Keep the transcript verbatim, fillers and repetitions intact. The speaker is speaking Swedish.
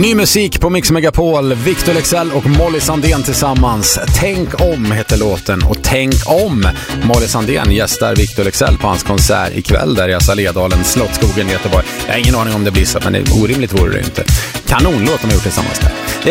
Ny musik på Mix Megapol, Victor Leksell och Molly Sandén tillsammans. Tänk om heter låten, och tänk om Molly Sandén gästar Victor Leksell på hans konsert ikväll där i Assaledalen, Slottsskogen i Göteborg. Jag har ingen aning om det blir så, men det är orimligt vore det inte. Kanonlåt de har gjort tillsammans där.